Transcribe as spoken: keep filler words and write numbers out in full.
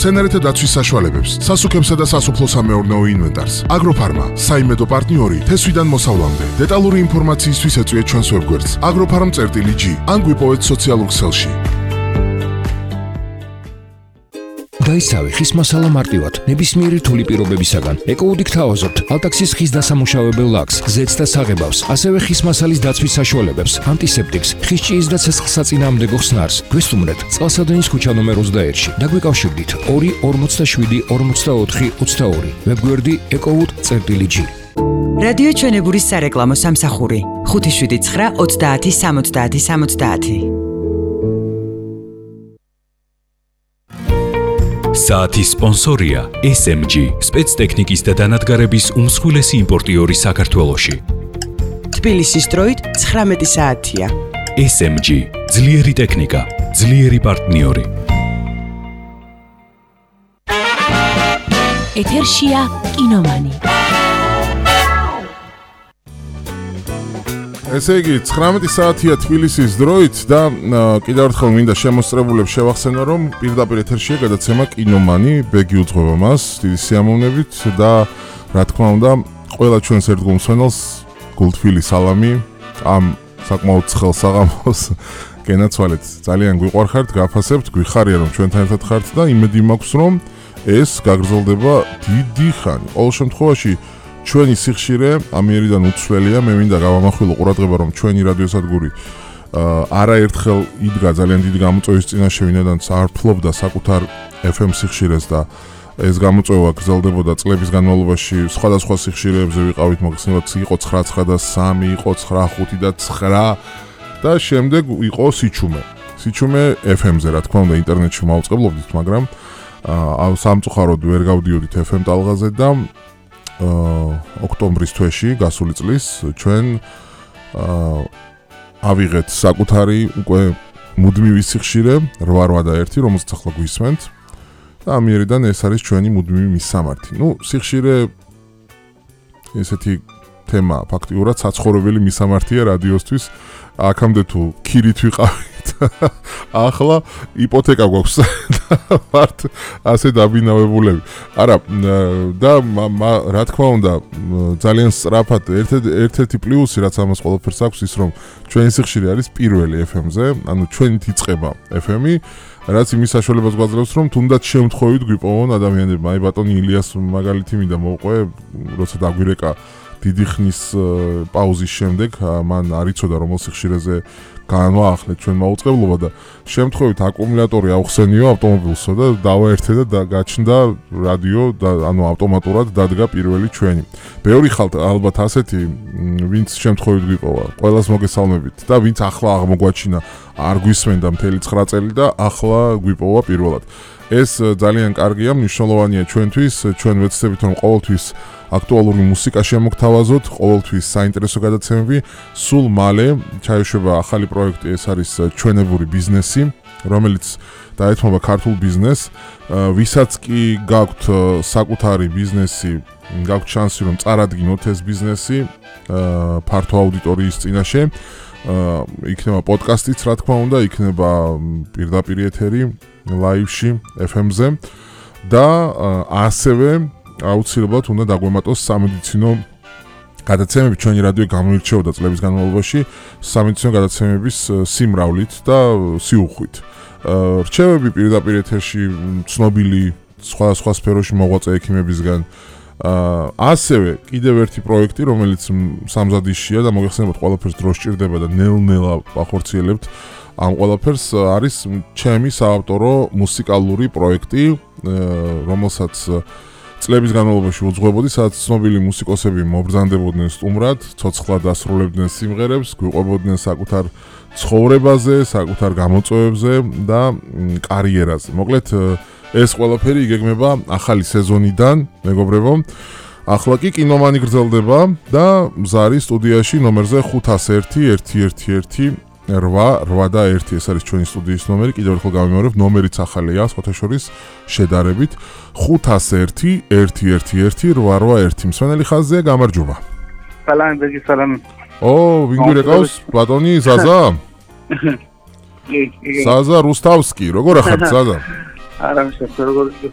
მცენარეთა დაცვის საშუალებებს, სასუქებსა და სასოფლო-სამეურნეო ინვენტარს. აგროფარმა, საიმედო პარტნიორი, თესვიდან მოსავლამდე. დეტალური ინფორმაციისთვის ეწვიეთ ჩვენს ვებგვერდს agroffarm.gi ან გვიპოვეთ სოციალურ ქსელში. გაისავე ხის მასალა მარტივად, ნებისმიერი რთული პირობებისაგან. ეკოუდით თავაზობთ ალტაქსის ხის დასამუშავებელ ლაქს, ზეთს და საღებავს, ასევე ხის მასალის დაცვის საშუალებებს, ანტისეპტიკს, ხის ჭიის და ცეცხლსაწინააღმდეგო ხსნარს. გვესტუმრეთ წყალსადენის ქუჩა ნომერ ოცდაერთში. დაგვიკავშირდით ორი ორმოცდაშვიდი ორმოცდაოთხი ოცდაორი. ვებგვერდი ეკოუდ.gi. რადიო ჩვენებურის სარეკლამო სამსახური ხუთი შვიდი ცხრა ოცდაათი სამოცდაათი სამოცდაათი. საათის სპონსორია ეს ემ ჯი, სპეცტექნიკის და დანადგარების უმსხვილესი იმპორტიორი საქართველოში. თბილისის დროით ცხრამეტი საათია. ეს ემ ჯი, ძლიერი ტექნიკა, ძლიერი პარტნიორი. ეთერშია კინომანი. ესე იგი, ცხრამეტი საათია თბილისის დროით და კიდევ ერთხელ მინდა შემოსწრებულებს შევახსენო, რომ პირდაპირ ეთერშია გადაცემა კინომანი, ბეგი უძღვება მას დიდი სიამოვნებით და რა თქმა უნდა, ყველა ჩვენს ერთგულ მსმენელს გულთბილი სალამი ამ საკმაოდ ცხელ საღამოს გენაცვალეთ. ძალიან გვიყვარხართ, გაფასებთ, გვიხარია რომ ჩვენთან ერთად ხართ და იმედი მაქვს რომ ეს გაგრძელდება დიდი ხანი. ყოველ შემთხვევაში ჩვენი სიხშირე ამიერიდან უცვლელია. მე მინდა გავამახვილო ყურადღება, რომ ჩვენი რადიოსადგური არაერთხელ იდგა ძალიან დიდი გამოწვევის წინაშე, ვინაიდანაც არ ფლობდა საკუთარ ეფ ემ სიხშირეს და ეს გამოწვევა გრძელდებოდა წლების განმავლობაში. სხვადასხვა სიხშირეებზე ვიყავით, მოგხსნათ, იყო ცხრა ცხრა და სამი, იყო ცხრა ხუთი და ცხრა და შემდეგ იყო სიჩუმე. სიჩუმე ეფ ემ-ზე, რა თქმა უნდა, ინტერნეტში მოვწყებლობდით, მაგრამ აა სამწუხაროდ ვერ გავდიოდით ეფ ემ ტალღაზე და ოქტომბრის თვეში, გასული წლის, ჩვენ ავიღეთ საკუთარი უკვე მუდმივი სიხშირე რვა რვა და ერთი, რომელსაც ახლა გვისმენთ და ამიერიდან ეს არის ჩვენი მუდმივი მისამართი. ნუ, სიხშირე ესეთი თემა ფაქტიურად საცხოვრებელი მისამართია რადიოსთვის. აქამდე თუ ქირით ვიყავით, ახლა იპოთეკა გვაქვს და ვართ ასე დაბინავებულები. არა, და რა თქმა უნდა, ძალიან სწრაფად ერთ-ერთი პლუსი, რაც ამას ყველაფერს აქვს, ის რომ ჩვენი სიხშირე არის პირველი ეფ ემ-ზე, ანუ ჩვენით იწყება ეფ ემი, რაც იმის საშუალებას გვაძლევს, რომ თუნდაც შემთხვევით გვიპოვონ ადამიანებმა. აი ბატონი ილიას მაგალითი მინდა მოვყვე, როცა დაგვირეკა დიდი ხნის პაუზის შემდეგ, მან არ იცოდა რომ სიხშირეზე განვაახლეთ ჩვენ მაუწყებლობა და შემთხვევით აკუმულატორი აუხსენიო ავტომობილსო და დავაერთე და გაჩნდა რადიო და ანუ ავტომატურად დადგა პირველი ჩვენი. ბევრი ხალთ ალბათ ასეთი, ვინც შემთხვევით გვიპოვა, ყველას მოგესალმებით და ვინც ახლა აღმოგვაჩინა, არ გვისმენდა მთელი ცხრა წელი და ახლა გვიპოვა პირველად. ეს ძალიან კარგია, მნიშვნელოვანია ჩვენთვის, ჩვენ ვეცდებით რომ ყოველთვის აქტუალური მუსიკა შემოგთავაზოთ, ყოველთვის საინტერესო გადაცემები. სულ მალე ჩაეშვება ახალი პროექტი, ეს არის ჩვენებური ბიზნესი, რომელიც დაეთმობა ქართულ ბიზნესს. ვისაც კი გაქვთ საკუთარი ბიზნესი, გაქვთ შანსი რომ წარადგინოთ ეს ბიზნესი ფართო აუდიტორიის წინაშე. იქნება პოდკასტიც, რა თქმა უნდა, იქნება პირდაპირ ეთერი ლაივში ეფ ემ-ზე და ასევე აუცილებლად უნდა დაგვემატოს სამედიცინო გადაცემები. ჩვენი რადიო გამოირჩეოდა წლების განმავლობაში სამედიცინო გადაცემების სიმრავლით და სიუხვით. რჩევები პირდაპირ ეთერში ცნობილი სხვადასხვა სფეროში მოღვაწე ექიმებისგან. ასევე კიდევ ერთი პროექტი, რომელიც სამზადისშია და მოგეხსენებათ, ყველაფერს დრო სჭირდება და ნელ-ნელა ვახორციელებთ ამ ყველაფერს, არის ჩემი საავტორო მუსიკალური პროექტი, რომელსაც წლების განმავლობაში უძღვებოდი, სადაც ცნობილი მუსიკოსები მობრძანდებოდნენ სტუმრად, ცოცხლად ასრულებდნენ სიმღერებს, გვიყვებოდნენ საკუთარ ცხოვრებაზე, საკუთარ გამოწვევებზე და კარიერაზე. მოკლედ, ეს ყველაფერი იგეგმება ახალი სეზონიდან, მეგობრებო. ახლა კი კინომანი გრძელდება და მზარი სტუდიაში ნომერზე ხუთას ერთი ერთი ერთი ერთი რვა რვა და ერთი, ეს არის ჩვენი სტუდიის ნომერი. კიდევ ერთხელ გავიმეორებ, ნომერიც ახალია, სხვათა შორის შედარებით. ხუთას ერთი ერთი ერთი ერთი რვა რვა ერთი. მსმენელი ხაზია, გამარჯობა. სალამი, ბეგი, სალამი. ო, ვინ გვირეკავს? ბატონი ზაზა? ზაზა რუსთავსკი, როგორ ახართ ზაზა? არა, მშვენიერ, როგორ